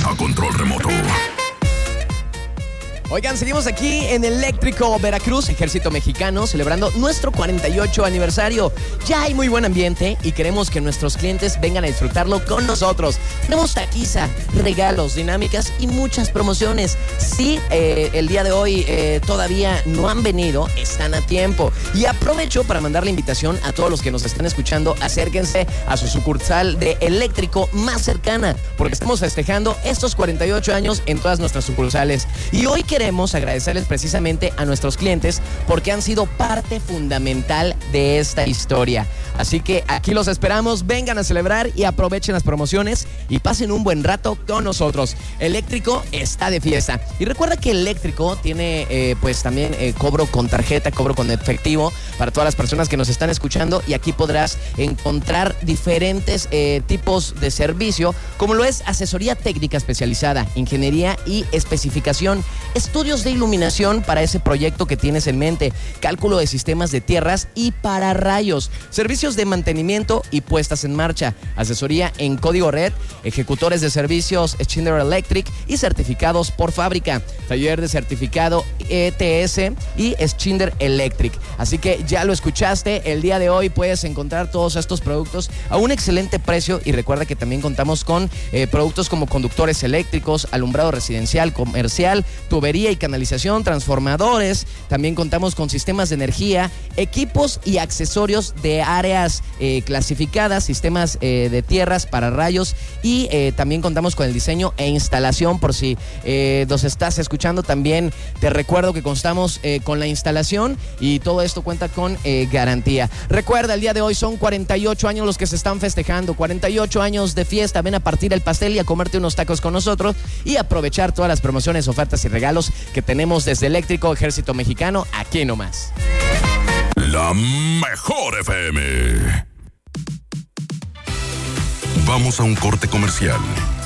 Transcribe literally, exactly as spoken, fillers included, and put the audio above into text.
a control remoto. Oigan, seguimos aquí en Eléctrico Veracruz, Ejército Mexicano, celebrando nuestro cuarenta y ocho aniversario. Ya hay muy buen ambiente y queremos que nuestros clientes vengan a disfrutarlo con nosotros. Tenemos taquiza, regalos, dinámicas y muchas promociones. Si eh, el día de hoy eh, todavía no han venido, están a tiempo. Y aprovecho para mandar la invitación a todos los que nos están escuchando. Acérquense a su sucursal de Eléctrico más cercana, porque estamos festejando estos cuarenta y ocho años en todas nuestras sucursales. Y hoy que Queremos agradecerles precisamente a nuestros clientes porque han sido parte fundamental de esta historia. Así que aquí los esperamos, vengan a celebrar y aprovechen las promociones y pasen un buen rato con nosotros. Eléctrico está de fiesta. Y recuerda que Eléctrico tiene eh, pues también eh, cobro con tarjeta, cobro con efectivo para todas las personas que nos están escuchando, y aquí podrás encontrar diferentes eh, tipos de servicio, como lo es asesoría técnica especializada, ingeniería y especificación, estudios de iluminación para ese proyecto que tienes en mente, cálculo de sistemas de tierras y pararrayos, servicios de mantenimiento y puestas en marcha, asesoría en código red, ejecutores de servicios Schindler Electric y certificados por fábrica, taller de certificado E T S y Schindler Electric. Así que ya lo escuchaste, el día de hoy puedes encontrar todos estos productos a un excelente precio, y recuerda que también contamos con eh, productos como conductores eléctricos, alumbrado residencial, comercial, tubería y canalización, transformadores. También contamos con sistemas de energía, equipos y accesorios de áreas eh, clasificadas, sistemas eh, de tierras, pararrayos, y eh, también contamos con el diseño e instalación. Por si eh, nos estás escuchando, también te recuerdo que contamos eh, con la instalación, y todo esto cuenta con eh, garantía. Recuerda, el día de hoy son cuarenta y ocho años los que se están festejando, cuarenta y ocho años de fiesta. Ven a partir el pastel y a comerte unos tacos con nosotros y aprovechar todas las promociones, ofertas y regalos que tenemos desde Eléctrico Ejército Mexicano, aquí nomás. La mejor F M. Vamos a un corte comercial